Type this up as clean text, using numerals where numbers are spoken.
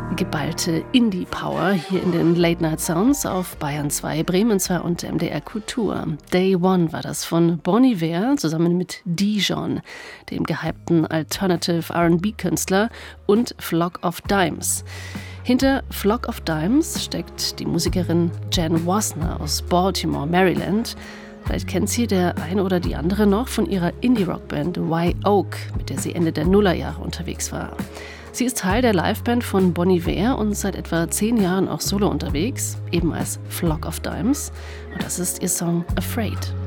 Geballte Indie-Power hier in den Late Night Sounds auf Bayern 2, Bremen 2 und MDR Kultur. Day One war das von Bon Iver zusammen mit Dijon, dem gehypten Alternative R&B-Künstler, und Flock of Dimes. Hinter Flock of Dimes steckt die Musikerin Jen Wasner aus Baltimore, Maryland. Vielleicht kennt sie der eine oder die andere noch von ihrer Indie-Rock-Band Wye Oak, mit der sie Ende der Nullerjahre unterwegs war. Sie ist Teil der Liveband von Bon Iver und seit etwa 10 Jahren auch solo unterwegs, eben als Flock of Dimes. Und das ist ihr Song Afraid.